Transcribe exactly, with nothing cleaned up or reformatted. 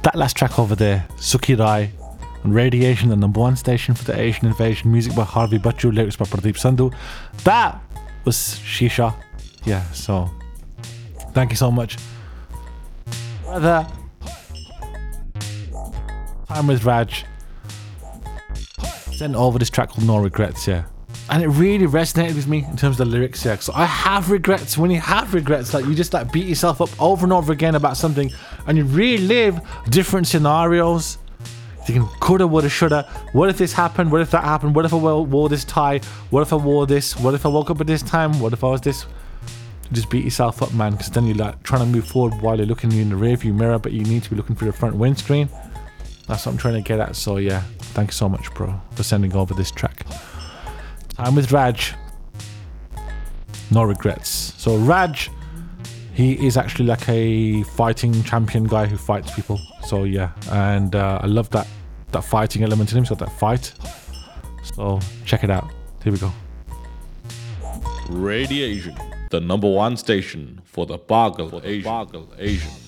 that last track over there, Suki Rai, on Radiation, the number one station for the Asian invasion. Music by Harvey Bachchu, lyrics by Pradeep Sandhu. That was Shisha. Yeah, so thank you so much. Brother, Time with Raj sent over this track called No Regrets, yeah. And it really resonated with me in terms of the lyrics, yeah. So I have regrets. When you have regrets, like you just like beat yourself up over and over again about something, and you relive different scenarios. Thinking coulda, woulda, shoulda. What if this happened? What if that happened? What if I wore this tie? What if I wore this? What if I woke up at this time? What if I was this? You just beat yourself up, man, because then you're like trying to move forward while you're looking in the rearview mirror, but you need to be looking for the front windscreen. That's what I'm trying to get at. So yeah, thank you so much, bro, for sending over this track. Time with Raj. No regrets. So Raj, he is actually like a fighting champion guy who fights people. So yeah, and uh, I love that that fighting element in him. He's got that fight. So check it out. Here we go. Radiation, the number one station for the Bargal Asian. Bargal Asian.